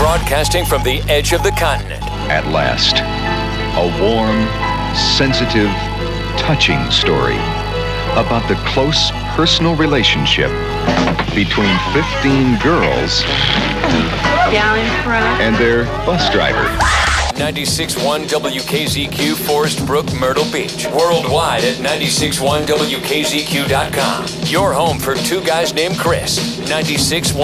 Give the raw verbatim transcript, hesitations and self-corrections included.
Broadcasting from the edge of the continent. At last, a warm, sensitive, touching story about the close personal relationship between fifteen girls down in front and their bus driver. ninety-six point one W K Z Q, Forest Brook, Myrtle Beach. Worldwide at ninety-six point one W K Z Q dot com. Your home for two guys named Chris. ninety-six point one